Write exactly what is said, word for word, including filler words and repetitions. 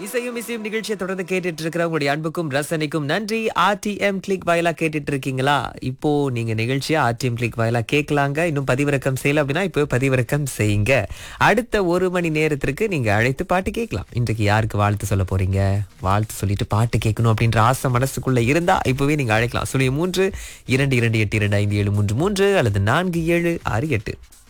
இசையும் இசையும் நிகழ்ச்சியை தொடர்ந்து கேட்டுட்டு இருக்கிற உங்களுடைய அன்புக்கும் ரசனைக்கும் நன்றி. ஆர்டிஎம் கிளிக் வாயிலா கேட்டுட்டு இருக்கீங்களா? இப்போ நீங்க நிகழ்ச்சியா ஆர்டிஎம் கிளிக் வாயிலா கேட்கலாங்க. இன்னும் பதிவிறக்கம் செய்யல அப்படின்னா இப்போ பதிவிறக்கம் செய்யுங்க. அடுத்த ஒரு மணி நேரத்திற்கு நீங்க அழைத்து பாட்டு கேட்கலாம். இன்றைக்கு யாருக்கு வாழ்த்து சொல்ல போறீங்க? வாழ்த்து சொல்லிட்டு பாட்டு கேட்கணும் அப்படின்ற ஆசை மனசுக்குள்ள இருந்தா இப்பவே நீங்க அழைக்கலாம். சுழிய மூன்று இரண்டு இரண்டு எட்டு இரண்டு ஐந்து ஏழு மூன்று மூன்று அல்லது நான்கு ஏழு ஆறு எட்டு.